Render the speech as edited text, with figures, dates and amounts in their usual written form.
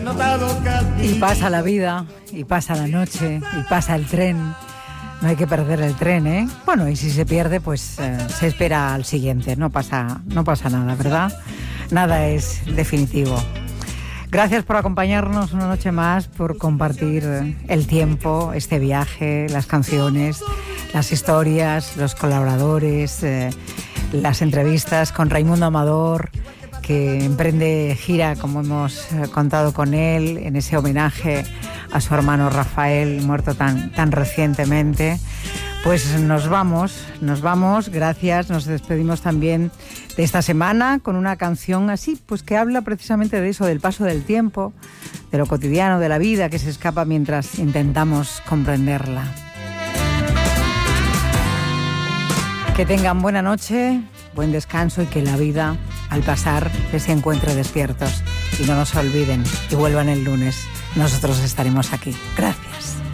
Y pasa la vida, y pasa la noche, y pasa el tren. No hay que perder el tren, ¿eh? Bueno, y si se pierde, pues se espera al siguiente. No pasa nada, ¿verdad? Nada es definitivo. Gracias por acompañarnos una noche más, por compartir el tiempo, este viaje, las canciones, las historias, los colaboradores, las entrevistas con Raimundo Amador, que emprende gira, como hemos contado con él, en ese homenaje a su hermano Rafael, muerto tan recientemente. Pues nos vamos, gracias, nos despedimos también de esta semana con una canción así, pues que habla precisamente de eso, del paso del tiempo, de lo cotidiano, de la vida que se escapa mientras intentamos comprenderla. Que tengan buena noche, buen descanso y que la vida, al pasar, les encuentre despiertos y no nos olviden y vuelvan el lunes. Nosotros estaremos aquí. Gracias.